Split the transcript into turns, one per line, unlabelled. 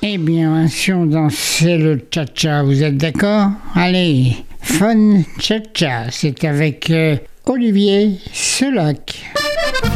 Eh bien, si on dansait le cha-cha, vous êtes d'accord? Allez, Fun Cha-Cha, c'est avec Olivier Selac.